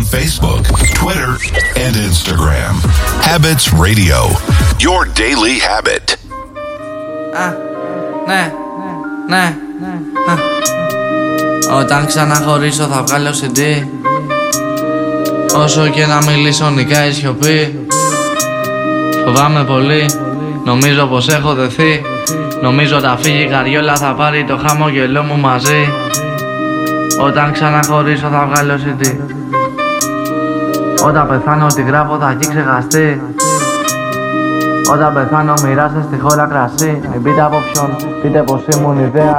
Facebook, Twitter, and Instagram. Habits Radio, your daily habit. Ναι. Όταν ξαναχωρίσω θα βγάλω CD. Όσο και να μιλήσω νικάει η σιωπή. Φοβάμαι πολύ, νομίζω πως έχω δεθεί. Νομίζω θα φύγει η καριόλα, θα πάρει το χαμόγελό μου μαζί. Όταν ξαναχωρίσω θα βγάλω CD. Όταν πεθάνω ό,τι γράφω θα έχει ξεχαστεί. Όταν πεθάνω μοιράστε στη χώρα κρασί. Μην πείτε από ποιον, πείτε πως ήμουν ιδέα.